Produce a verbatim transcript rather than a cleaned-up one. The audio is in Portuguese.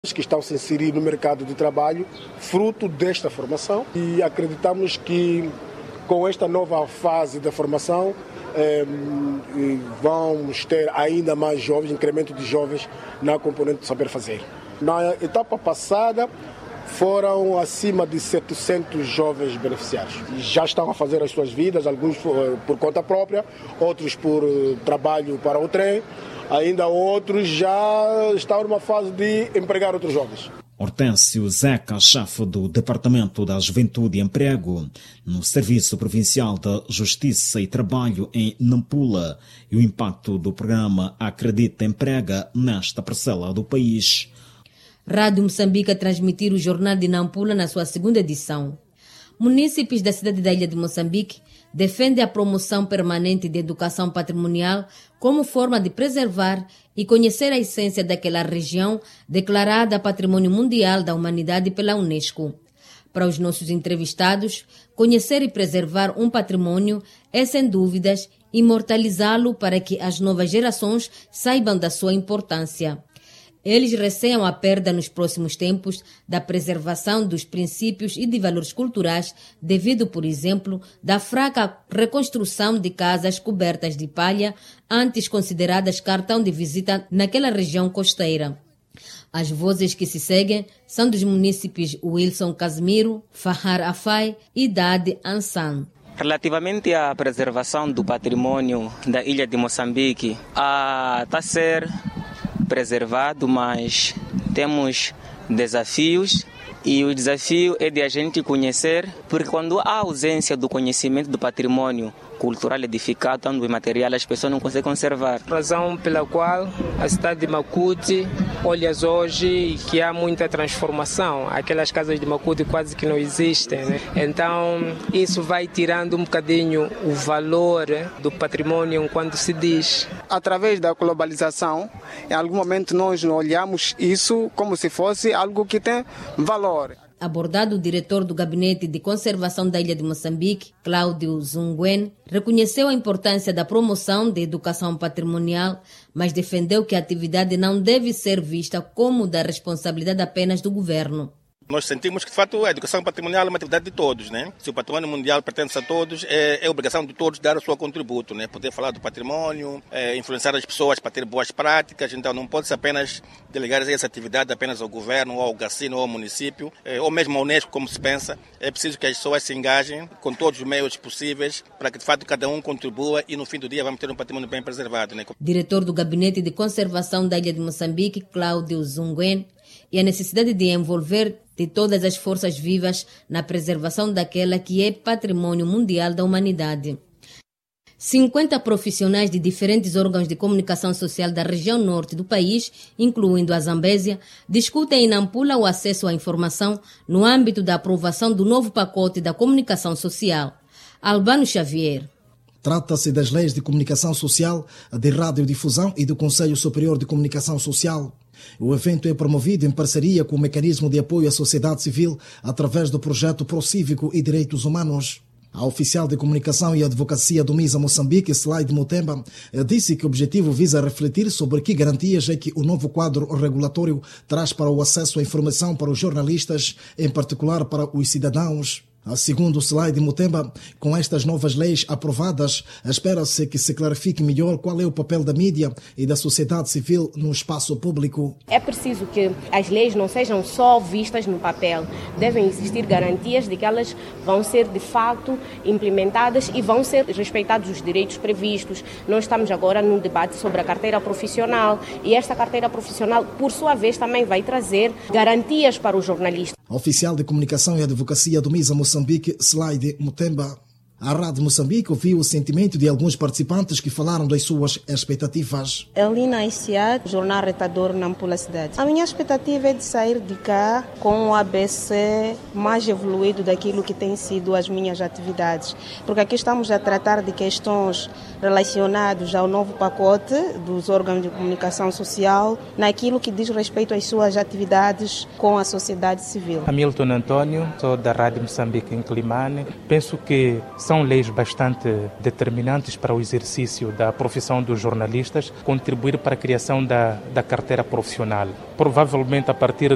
que estão se inserir no mercado de trabalho, fruto desta formação, e acreditamos que com esta nova fase da formação eh, vamos ter ainda mais jovens, incremento de jovens na componente de saber fazer. Na etapa passada foram acima de setecentos jovens beneficiários. Já estão a fazer as suas vidas, alguns por conta própria, outros por trabalho para o trem, ainda outros já estão numa fase de empregar outros jovens. Hortêncio Zeca, chefe do Departamento da Juventude e Emprego no Serviço Provincial da Justiça e Trabalho em Nampula, e o impacto do programa Acredita Emprega nesta parcela do país. Rádio Moçambique a transmitir o Jornal de Nampula na sua segunda edição. Munícipes da cidade da Ilha de Moçambique defendem a promoção permanente de educação patrimonial como forma de preservar e conhecer a essência daquela região declarada Patrimônio Mundial da Humanidade pela Unesco. Para os nossos entrevistados, conhecer e preservar um patrimônio é, sem dúvidas, imortalizá-lo para que as novas gerações saibam da sua importância. Eles receiam a perda nos próximos tempos da preservação dos princípios e de valores culturais devido, por exemplo, da fraca reconstrução de casas cobertas de palha, antes consideradas cartão de visita naquela região costeira. As vozes que se seguem são dos munícipes Wilson Casimiro, Fahar Afai e Dade Ansan. Relativamente à preservação do patrimônio da Ilha de Moçambique, está a ser preservado, mas temos desafios, e o desafio é de a gente conhecer, porque quando há ausência do conhecimento do patrimônio cultural edificado, tanto imaterial, as pessoas não conseguem conservar. Razão pela qual a cidade de Macuti olha hoje que há muita transformação. Aquelas casas de Macuti quase que não existem, né? Então isso vai tirando um bocadinho o valor do patrimônio enquanto se diz. Através da globalização, em algum momento nós olhamos isso como se fosse algo que tem valor. Abordado o diretor do Gabinete de Conservação da Ilha de Moçambique, Cláudio Zunguen, reconheceu a importância da promoção da educação patrimonial, mas defendeu que a atividade não deve ser vista como da responsabilidade apenas do governo. Nós sentimos que, de fato, a educação patrimonial é uma atividade de todos, né? Se o patrimônio mundial pertence a todos, é, é obrigação de todos dar o seu contributo, né? Poder falar do patrimônio, é, influenciar as pessoas para ter boas práticas. Então, não pode-se apenas delegar essa atividade apenas ao governo, ou ao Gacino, ou ao município, é, ou mesmo ao Unesco, como se pensa. É preciso que as pessoas se engajem com todos os meios possíveis para que, de fato, cada um contribua e, no fim do dia, vamos ter um patrimônio bem preservado, né? Diretor do Gabinete de Conservação da Ilha de Moçambique, Cláudio Zunguen, e a necessidade de envolver de todas as forças vivas na preservação daquela que é patrimônio mundial da humanidade. cinquenta profissionais de diferentes órgãos de comunicação social da região norte do país, incluindo a Zambésia, discutem em Nampula o acesso à informação no âmbito da aprovação do novo pacote da comunicação social. Albano Xavier. Trata-se das leis de comunicação social, de radiodifusão e do Conselho Superior de Comunicação Social. O evento é promovido em parceria com o Mecanismo de Apoio à Sociedade Civil através do projeto Procívico e Direitos Humanos. A oficial de comunicação e advocacia do MISA Moçambique, Slaide Mutemba, disse que o objetivo visa refletir sobre que garantias é que o novo quadro regulatório traz para o acesso à informação para os jornalistas, em particular para os cidadãos. Segundo Slaide Mutemba, com estas novas leis aprovadas, espera-se que se clarifique melhor qual é o papel da mídia e da sociedade civil no espaço público. É preciso que as leis não sejam só vistas no papel. Devem existir garantias de que elas vão ser de fato implementadas e vão ser respeitados os direitos previstos. Nós estamos agora num debate sobre a carteira profissional e esta carteira profissional, por sua vez, também vai trazer garantias para os jornalistas. Oficial de comunicação e advocacia do MISA Moçambique, Slaide Mutemba. A Rádio Moçambique ouviu o sentimento de alguns participantes que falaram das suas expectativas. Elina Isiad, jornal retador Nampula Cidade. A minha expectativa é de sair de cá com o A B C mais evoluído daquilo que tem sido as minhas atividades. Porque aqui estamos a tratar de questões relacionadas ao novo pacote dos órgãos de comunicação social, naquilo que diz respeito às suas atividades com a sociedade civil. Hamilton Antônio, sou da Rádio Moçambique em Climane. Penso que são leis bastante determinantes para o exercício da profissão dos jornalistas, contribuir para a criação da, da carteira profissional. Provavelmente, a partir